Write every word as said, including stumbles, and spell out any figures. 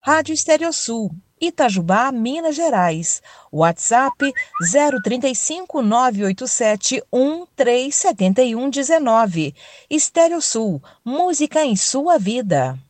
Rádio Estéreo Sul, Itajubá, Minas Gerais. WhatsApp zero trinta e cinco, nove oito sete, um três sete um um nove. Estéreo Sul, música em sua vida.